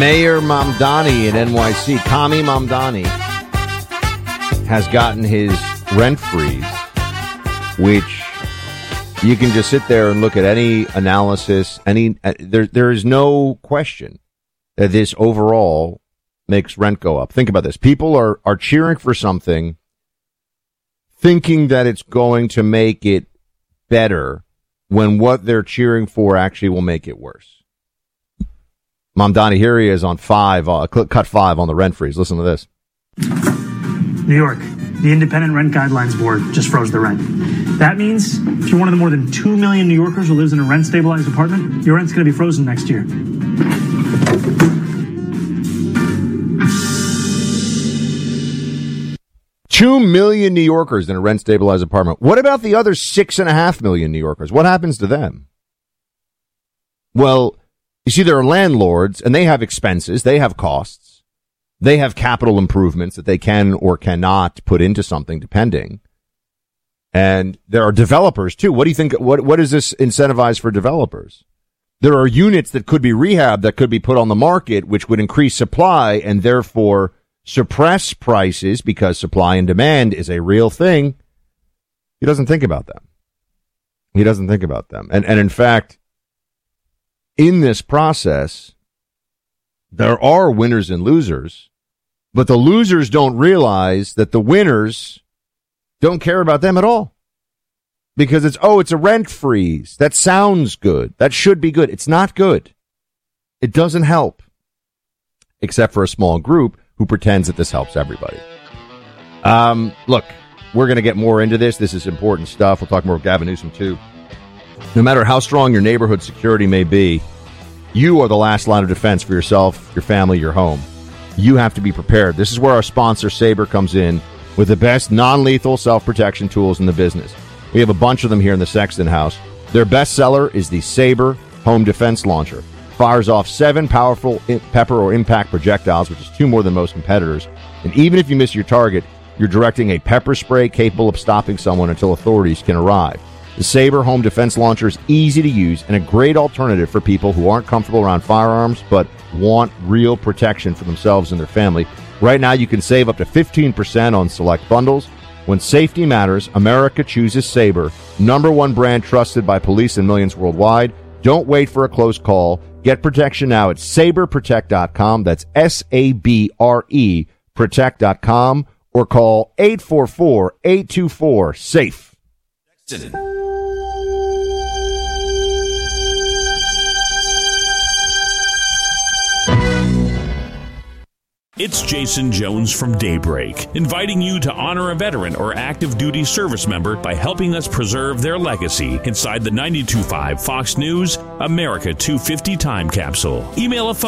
Mayor Mamdani in NYC, Kami Mamdani, has gotten his rent freeze, which you can just sit there and look at any analysis. There is no question that this overall makes rent go up. Think about this. People are cheering for something, thinking that it's going to make it better when what they're cheering for actually will make it worse. Mamdani, here he is on cut 5 on the rent freeze. Listen to this. New York, the Independent Rent Guidelines Board just froze the rent. That means if you're one of the more than 2 million New Yorkers who lives in a rent-stabilized apartment, your rent's going to be frozen next year. $2 million New Yorkers in a rent-stabilized apartment. What about the other 6.5 million New Yorkers? What happens to them? Well, you see, there are landlords, and they have expenses. They have costs. They have capital improvements that they can or cannot put into something, depending. And there are developers, too. What do you think? What is this incentivize for developers? There are units that could be rehabbed, that could be put on the market, which would increase supply and therefore suppress prices because supply and demand is a real thing. He doesn't think about them. He doesn't think about them. And in fact, in this process, there are winners and losers, but the losers don't realize that the winners don't care about them at all. Because it's a rent freeze. That sounds good. That should be good. It's not good. It doesn't help. Except for a small group who pretends that this helps everybody. Look, we're going to get more into this. This is important stuff. We'll talk more with Gavin Newsom, too. No matter how strong your neighborhood security may be, you are the last line of defense for yourself, your family, your home. You have to be prepared. This is where our sponsor, Sabre, comes in with the best non-lethal self-protection tools in the business. We have a bunch of them here in the Sexton House. Their best seller is the Sabre Home Defense Launcher. Fires off 7 powerful pepper or impact projectiles, which is 2 more than most competitors. And even if you miss your target, you're directing a pepper spray capable of stopping someone until authorities can arrive. The Sabre Home Defense Launcher is easy to use and a great alternative for people who aren't comfortable around firearms but want real protection for themselves and their family. Right now, you can save up to 15% on select bundles. When safety matters, America chooses Sabre, #1 brand trusted by police and millions worldwide. Don't wait for a close call. Get protection now at SabreProtect.com. That's SABRE Protect.com or call 844-824-SAFE. It's Jason Jones from Daybreak, inviting you to honor a veteran or active duty service member by helping us preserve their legacy inside the 92.5 Fox News America 250 time capsule. Email a phone